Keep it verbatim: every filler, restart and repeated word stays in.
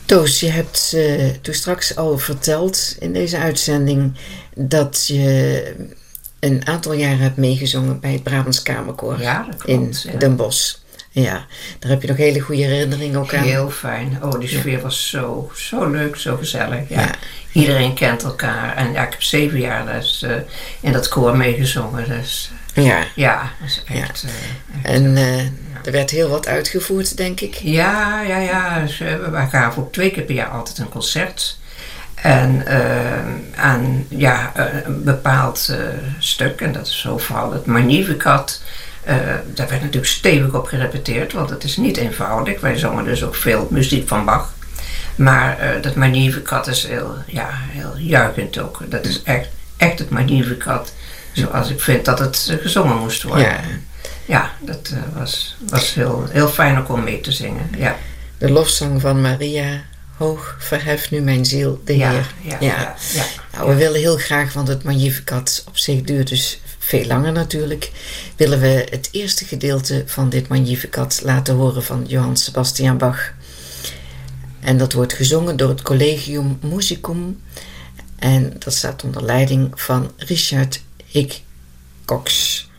Toos, je hebt uh, toen straks al verteld in deze uitzending dat je een aantal jaren hebt meegezongen bij het Brabants Kamerkoor. Ja, dat klopt. In ja. Den Bosch. Ja, daar heb je nog hele goede herinneringen ook aan. Heel fijn. Oh, die sfeer ja. was zo, zo leuk, zo gezellig. Ja. Ja. Iedereen kent elkaar. En ja, ik heb zeven jaar dus, uh, in dat koor meegezongen. Dus ja, ja, dat is echt... Ja. Uh, echt en uh, ja. er werd heel wat uitgevoerd, denk ik. Ja, ja, ja. Dus, uh, we gaven ook twee keer per jaar altijd een concert. En uh, aan ja, een bepaald uh, stuk, en dat is zo vooral het Magnificat. Uh, daar werd natuurlijk stevig op gerepeteerd, want het is niet eenvoudig. Wij zongen dus ook veel muziek van Bach. Maar uh, dat Magnificat is heel, ja, heel juichend ook. Dat is echt, echt het Magnificat zoals ik vind dat het uh, gezongen moest worden. Ja, ja dat uh, was, was heel, heel fijn ook om mee te zingen. Ja. De lofzang van Maria... Hoog verheft nu mijn ziel, de ja, Heer. Ja, ja. ja, ja nou, we ja. willen heel graag, want het Magnificat op zich duurt dus veel langer natuurlijk. Willen we het eerste gedeelte van dit Magnificat laten horen van Johann Sebastian Bach. En dat wordt gezongen door het Collegium Musicum. En dat staat onder leiding van Richard Hickox.